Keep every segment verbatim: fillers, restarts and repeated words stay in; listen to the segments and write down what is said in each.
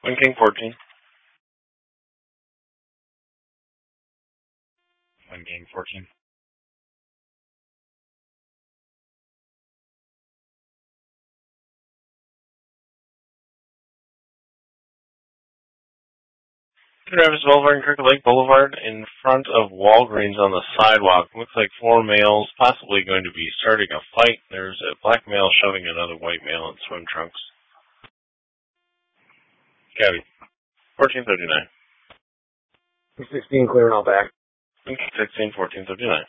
One King fourteen. One King fourteen. Travis Boulevard and Crooked Lake Boulevard in front of Walgreens on the sidewalk. Looks like four males possibly going to be starting a fight. There's a black male shoving another white male in swim trunks. Gabby. fourteen thirty-nine. sixteen clear and all back. sixteen, fourteen thirty-nine.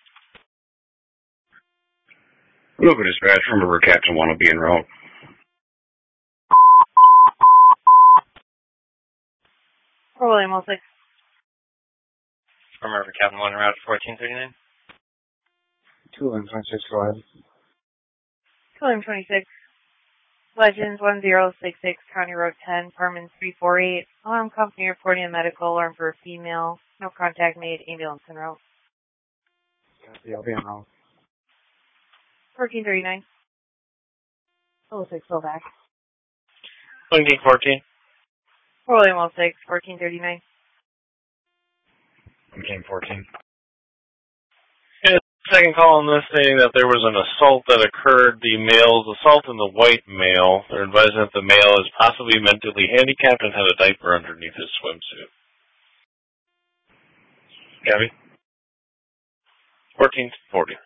Local dispatch from River Captain one will be en route. For William oh six. From River Captain one route fourteen thirty-nine. Two William twenty-six, go ahead. William twenty-six. Legends one zero six six, County Road ten, Parman three four eight. Alarm company reporting a medical alarm for a female. No contact made. Ambulance en route. Copy, I'll be en route. fourteen thirty-nine. oh six, go back. One King fourteen. For William oh six, fourteen thirty-nine. One King fourteen. Yeah, second call on this stating that there was an assault that occurred. The male's assault in the white male. They're advising that the male is possibly mentally handicapped and had a diaper underneath his swimsuit. Gabby? fourteen forty.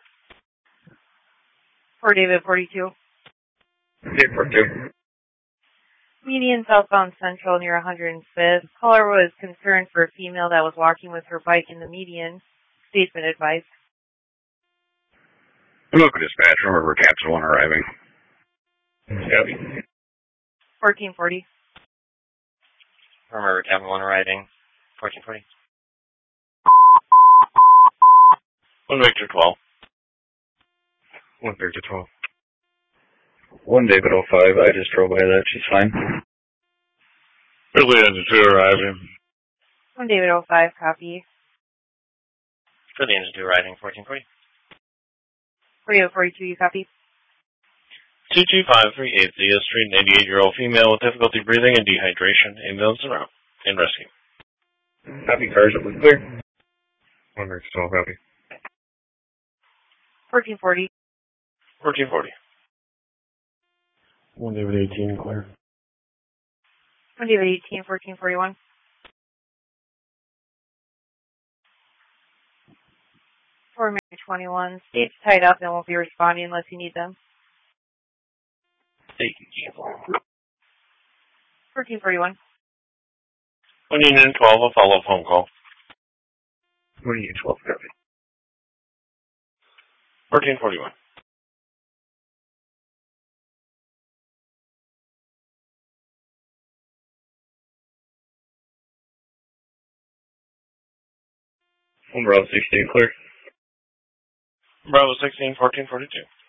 For David forty-two. David forty-two. Median southbound central near one hundred fifth. Caller was concerned for a female that was walking with her bike in the median. Statement advised. Local dispatch from River Captain one arriving. Gabby. fourteen forty. From River Captain one arriving. fourteen forty. One Victor twelve. One Victor twelve. One David oh five, I just drove by that, she's fine. Early engine two arriving. One David oh five, copy. For the engine two arriving fourteen forty. For you forty-two, you copy. two two five three eight Zia Street, an eighty-eight-year-old female with difficulty breathing and dehydration. Ambulance en route. In rescue. Copy, cars up with clear. One Victor twelve, copy. fourteen forty. fourteen forty. One David eighteen, clear. One David eighteen, fourteen forty-one. For Mary twenty-one. State's tied up and won't be responding unless you need them. fourteen forty-one. One Union twelve, a follow-up phone call. One Union twelve, copy. fourteen forty-one. One Bravo sixteen, clear. Bravo sixteen, fourteen forty-two.